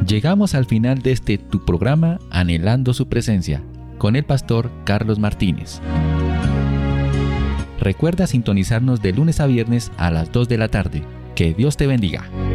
Llegamos al final de tu programa Anhelando su presencia, con el pastor Carlos Martínez. Recuerda sintonizarnos de lunes a viernes a las 2 de la tarde. Que Dios te bendiga.